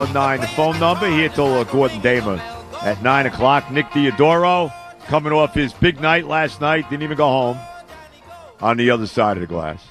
9, the phone number here till Gordon Damer at 9 o'clock. Nick Diodoro coming off his big night last night. Didn't even go home on the other side of the glass.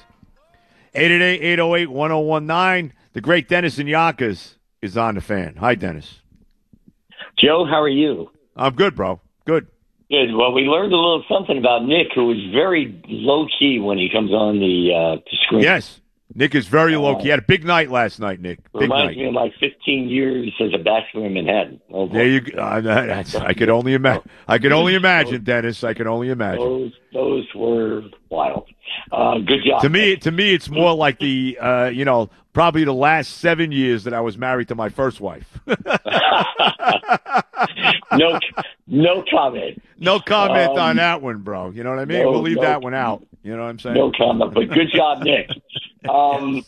888-808-1019. The great Dennis in Yonkers is on the fan. Hi, Dennis. Joe, how are you? I'm good, bro. Good. Good. Well, we learned a little something about Nick, who is very low-key when he comes on the screen. Yes. Nick is very low-key. He had a big night last night, Nick. Big reminds night. me of my 15 years as a bachelor in Manhattan. Oh, there you go. I could only imagine. I could only imagine, Dennis. I could only imagine. Those were wild. Good job. To me, it's more like the, probably the last 7 years that I was married to my first wife. No comment. No comment on that one, bro. You know what I mean? We'll leave that one out. You know what I'm saying? No comment. But good job, Nick. And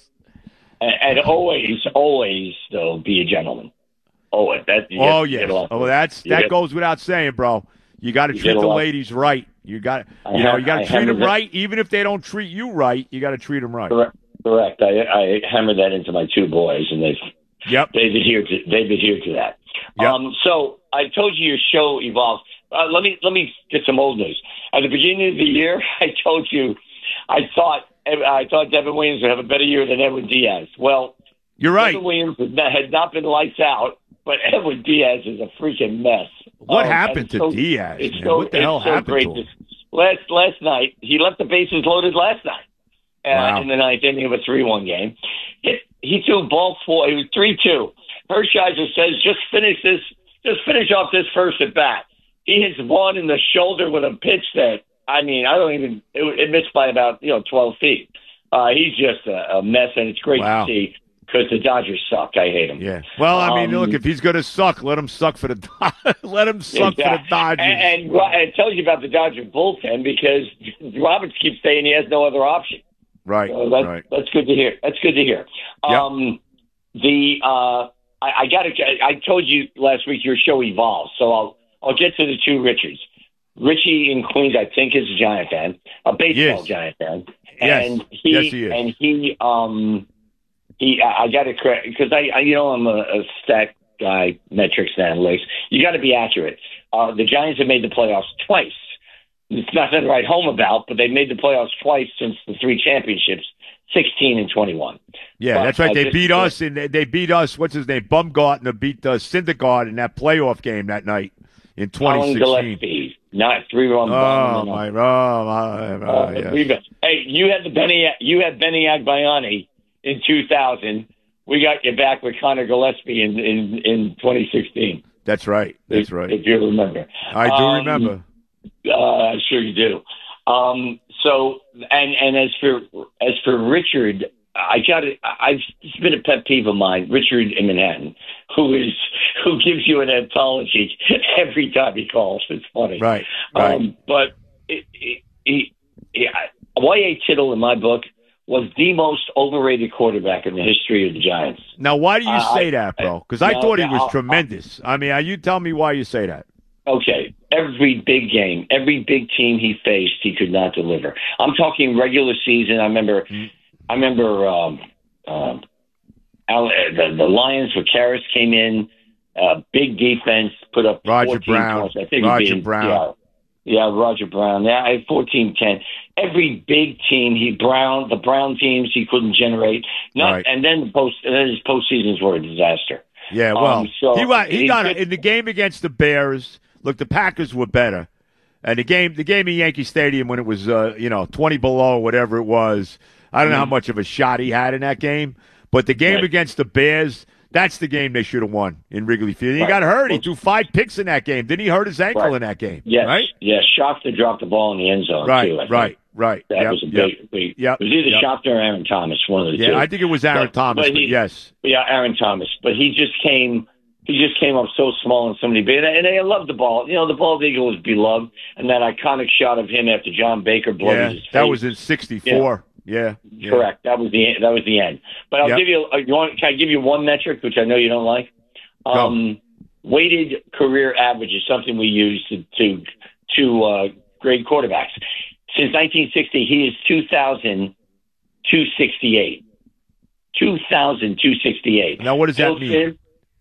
always, though, be a gentleman. Always. That goes without saying, bro. You got to treat the ladies right. You got to treat them right, even if they don't treat you right. You got to treat them right. Correct. I hammered that into my two boys, and they've adhered to that. Yep. So I told you your show evolves. Let me get some old news. At the beginning of the year, I told you I thought Devin Williams would have a better year than Edwin Diaz. Well, you're right. Devin Williams had not been lights out, but Edwin Diaz is a freaking mess. What happened to Diaz? What the hell happened to him? Last night, he left the bases loaded last night. Wow. In the ninth inning of a 3-1 game. He threw ball 4. It was 3-2. Hershiser says, just finish off this first at bat. He hits one in the shoulder with a pitch that, it missed by about 12 feet. He's just a mess, and it's great to see because the Dodgers suck. I hate them. Yeah. Well, look, if he's going to suck, let him suck for the Dodgers. And it tells you about the Dodger bullpen because Roberts keeps saying he has no other option. Right. So that's good to hear. That's good to hear. Yep. I told you last week your show evolves, so I'll get to the two Richards. Richie in Queens, I think, is a Giant fan, a baseball Giant fan, and he is. And I got to correct because I'm a stat guy, metrics and analytics. You got to be accurate. The Giants have made the playoffs twice. It's nothing to write home about, but they made the playoffs twice since the 3 championships, 16 and 21. Yeah, that's right. They beat us, and they beat us. What's his name? Bumgarner beat Syndergaard in that playoff game that night in 2016. Not 3-run. Hey, you had Benny Agbayani in 2000. We got you back with Connor Gillespie in 2016. That's right. If you remember, I do remember. I'm sure you do. So as for Richard, it's been a pet peeve of mine. Richard in Manhattan, who gives you an anthology every time he calls. It's funny, right? But Y.A. Tittle, in my book, was the most overrated quarterback in the history of the Giants. Now, why do you say that, bro? Because I thought he was tremendous. You tell me why you say that. Okay, every big game, every big team he faced, he could not deliver. I'm talking regular season. I remember the Lions with Karras came in, big defense, put up Roger 14 Brown. points. I think Roger Brown. Yeah, Roger Brown. Yeah, I had 14-10. Every big team, the Brown teams, he couldn't generate. And then his postseasons were a disaster. Yeah, well, he got in the game against the Bears. Look, the Packers were better, and the game in Yankee Stadium when it was 20 below, whatever it was. I don't know how much of a shot he had in that game, but the game against the Bears, that's the game they should have won in Wrigley Field. He got hurt. He threw 5 picks in that game. Didn't he hurt his ankle in that game? Yes. Right? Yes. Schofter dropped the ball in the end zone, too. Right. That was a big. It was either Schofter or Aaron Thomas, one of the two. Yeah, I think it was Aaron Thomas, but yes. Yeah, Aaron Thomas. But he just came up so small and so many big. And they loved the ball. The bald eagle was beloved. And that iconic shot of him after John Baker blooded his face. That was in 64. Yeah. Correct. That was the end. But I'll give you. Can I give you one metric, which I know you don't like? Weighted career average is something we use to grade quarterbacks. Since 1960, he is 2,268. 2,268. Now, what does that mean?